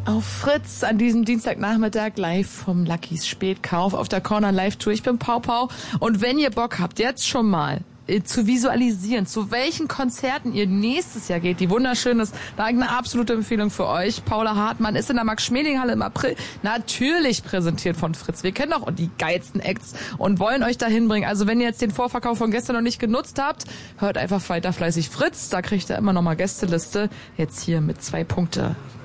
Auf Fritz an diesem Dienstagnachmittag live vom Luckys Spätkauf auf der Corner Live Tour. Ich bin Pau Pau und wenn ihr Bock habt, jetzt schon mal zu visualisieren, zu welchen Konzerten ihr nächstes Jahr geht, die wunderschön ist, da eine absolute Empfehlung für euch. Paula Hartmann ist in der Max-Schmeling-Halle im April, natürlich präsentiert von Fritz. Wir kennen doch die geilsten Acts und wollen euch dahin bringen. Also wenn ihr jetzt den Vorverkauf von gestern noch nicht genutzt habt, hört einfach weiter fleißig Fritz, da kriegt ihr immer noch mal Gästeliste. Jetzt hier mit 2 Punkte.